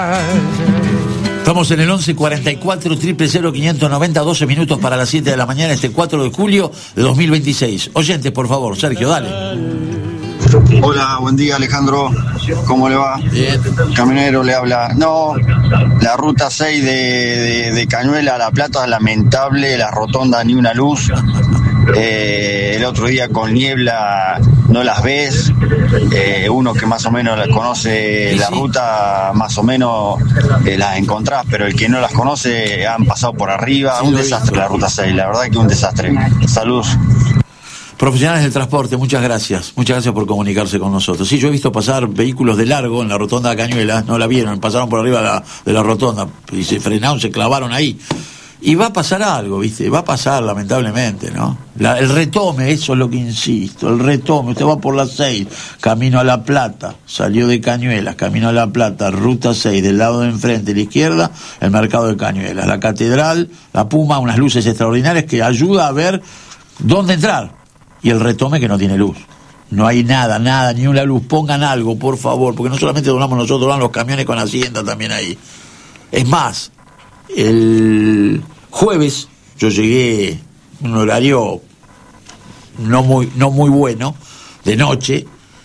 Estamos en el 11 44 000 590, 12 minutos para las 7 de la mañana, este 4 de julio de 2026. Oyentes, por favor, Sergio, dale. Hola, buen día, Alejandro. ¿Cómo le va? Bien. Camionero le habla. No, la ruta 6 de Cañuela a La Plata es lamentable, la rotonda ni una luz. El otro día con niebla no las ves. Uno que más o menos conoce la ruta, más o menos las encontrás, pero el que no las conoce han pasado por arriba. Un desastre la ruta 6, la verdad que un desastre. Saludos. Profesionales del transporte, muchas gracias por comunicarse con nosotros. Sí, yo he visto pasar vehículos de largo en la rotonda de Cañuelas, no la vieron, pasaron por arriba de la rotonda y se frenaron, se clavaron ahí. Y va a pasar algo, ¿viste? Va a pasar, lamentablemente, ¿no? El retome, eso es lo que insisto, el retome. Usted va por la 6, camino a La Plata, salió de Cañuelas, camino a La Plata, ruta 6, del lado de enfrente, a la izquierda, el mercado de Cañuelas, la catedral, la Puma, unas luces extraordinarias que ayuda a ver dónde entrar. Y el retome que no tiene luz. No hay nada, ni una luz. Pongan algo, por favor, porque no solamente donamos nosotros, donan los camiones con Hacienda también ahí. Es más, el jueves yo llegué en un horario no muy bueno, de noche,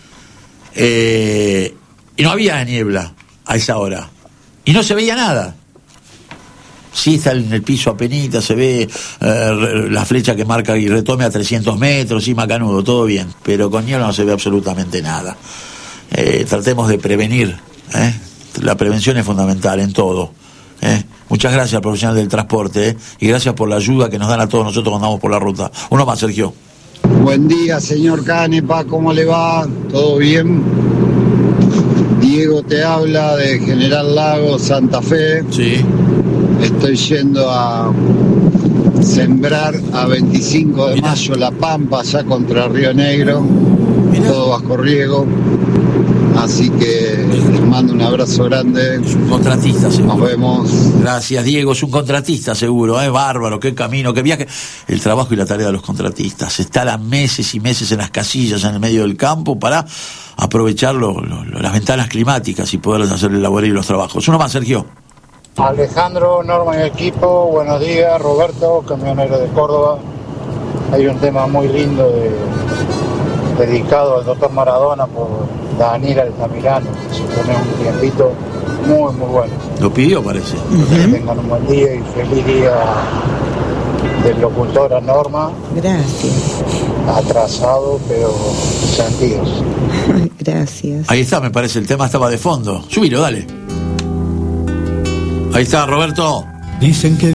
y no había niebla a esa hora. Y no se veía nada. Sí, está en el piso apenita, se ve la flecha que marca y retome a 300 metros, sí, macanudo, todo bien, pero con niebla no se ve absolutamente nada. Tratemos de prevenir, la prevención es fundamental en todo. Muchas gracias al profesional del transporte, y gracias por la ayuda que nos dan a todos nosotros cuando vamos por la ruta. Uno más, Sergio. Buen día, señor Canepa, ¿cómo le va? ¿Todo bien? Diego te habla de General Lago, Santa Fe. Sí. Estoy yendo a sembrar a 25 de mayo La Pampa, allá contra Río Negro. Mirá. Todo bajo riego. Así que les mando un abrazo grande. Es un contratista, seguro. Nos vemos. Gracias, Diego. Es un contratista, seguro. Bárbaro, qué camino, qué viaje. El trabajo y la tarea de los contratistas. Estar a meses y meses en las casillas, en el medio del campo, para aprovechar las ventanas climáticas y poder hacer el labor y los trabajos. Uno más, Sergio. Alejandro, Norma y equipo, buenos días. Roberto, camionero de Córdoba. Hay un tema muy lindo dedicado al doctor Maradona por Daniel Altamirano. Se pone un tiempito muy bueno. Lo pidió, parece. Que tengan un buen día y feliz día del locutor a Norma. Gracias. Atrasado, pero sentidos. Gracias. Ahí está, me parece, el tema estaba de fondo. Subilo, dale. Ahí está, Roberto. Dicen que